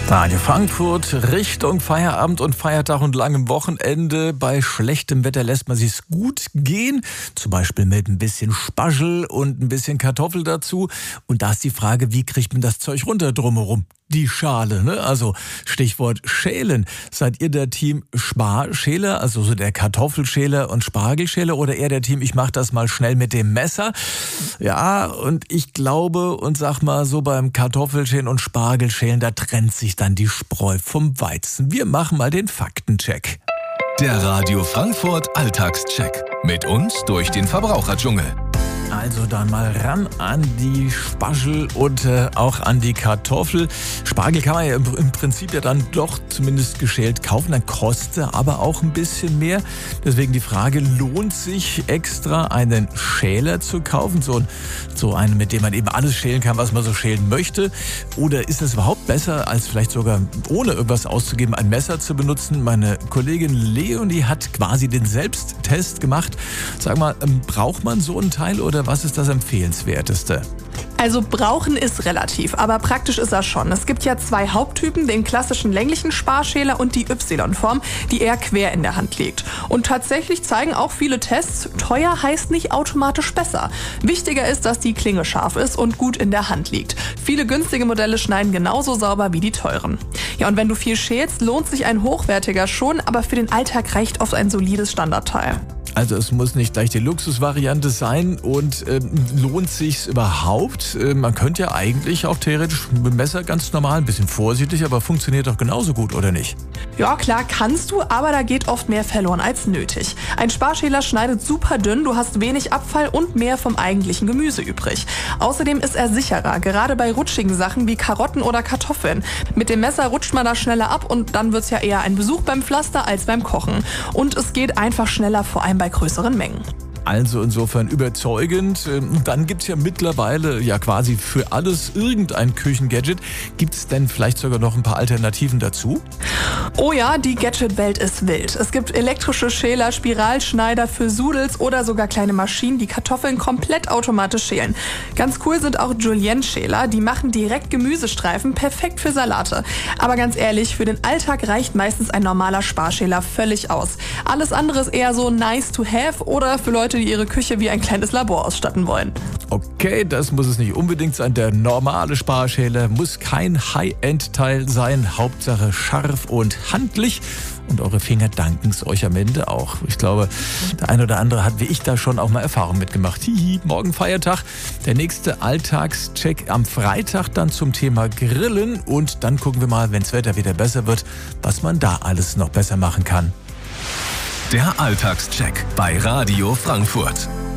Radio Frankfurt, Richtung Feierabend und Feiertag und langem Wochenende. Bei schlechtem Wetter lässt man sich's gut gehen. Zum Beispiel mit ein bisschen Spargel und ein bisschen Kartoffel dazu. Und da ist die Frage, wie kriegt man das Zeug runter drumherum? Die Schale, ne? Also Stichwort Schälen. Seid ihr der Team Sparschäler, also so der Kartoffelschäler und Spargelschäler, oder eher der Team, ich mach das mal schnell mit dem Messer? Ja, und ich glaube und sag mal so, beim Kartoffelschälen und Spargelschälen, da trennt sich dann die Spreu vom Weizen. Wir machen mal den Faktencheck. Der Radio Frankfurt Alltagscheck. Mit uns durch den Verbraucherdschungel. Also dann mal ran an die Spargel und auch an die Kartoffel. Spargel kann man ja im Prinzip ja dann doch zumindest geschält kaufen, dann kostet aber auch ein bisschen mehr. Deswegen die Frage, lohnt sich extra einen Schäler zu kaufen? So einen, mit dem man eben alles schälen kann, was man so schälen möchte? Oder ist es überhaupt besser, als vielleicht sogar ohne irgendwas auszugeben, ein Messer zu benutzen? Meine Kollegin Leonie hat quasi den Selbsttest gemacht. Sag mal, braucht man so einen Teil oder was ist das Empfehlenswerteste? Also brauchen ist relativ, aber praktisch ist er schon. Es gibt ja zwei Haupttypen, den klassischen länglichen Sparschäler und die Y-Form, die eher quer in der Hand liegt. Und tatsächlich zeigen auch viele Tests, teuer heißt nicht automatisch besser. Wichtiger ist, dass die Klinge scharf ist und gut in der Hand liegt. Viele günstige Modelle schneiden genauso sauber wie die teuren. Ja, und wenn du viel schälst, lohnt sich ein hochwertiger schon, aber für den Alltag reicht oft ein solides Standardteil. Also es muss nicht gleich die Luxusvariante sein und lohnt sich's überhaupt? Man könnte ja eigentlich auch theoretisch mit dem Messer ganz normal, ein bisschen vorsichtig, aber funktioniert doch genauso gut, oder nicht? Ja, klar kannst du, aber da geht oft mehr verloren als nötig. Ein Sparschäler schneidet super dünn, du hast wenig Abfall und mehr vom eigentlichen Gemüse übrig. Außerdem ist er sicherer, gerade bei rutschigen Sachen wie Karotten oder Kartoffeln. Mit dem Messer rutscht man da schneller ab und dann wird's ja eher ein Besuch beim Pflaster als beim Kochen. Und es geht einfach schneller, vor allem bei größeren Mengen. Also insofern überzeugend. Dann gibt's ja mittlerweile ja quasi für alles irgendein Küchengadget. Gibt's denn vielleicht sogar noch ein paar Alternativen dazu? Oh ja, die Gadget-Welt ist wild. Es gibt elektrische Schäler, Spiralschneider für Sudels oder sogar kleine Maschinen, die Kartoffeln komplett automatisch schälen. Ganz cool sind auch Julienne-Schäler, die machen direkt Gemüsestreifen, perfekt für Salate. Aber ganz ehrlich, für den Alltag reicht meistens ein normaler Sparschäler völlig aus. Alles andere ist eher so nice to have oder für Leute, die ihre Küche wie ein kleines Labor ausstatten wollen. Okay, das muss es nicht unbedingt sein. Der normale Sparschäler muss kein High-End-Teil sein. Hauptsache scharf und handlich. Und eure Finger danken es euch am Ende auch. Ich glaube, der ein oder andere hat wie ich da schon auch mal Erfahrung mitgemacht. Hihi, morgen Feiertag. Der nächste Alltagscheck am Freitag dann zum Thema Grillen. Und dann gucken wir mal, wenn das Wetter wieder besser wird, was man da alles noch besser machen kann. Der Alltagscheck bei Radio Frankfurt.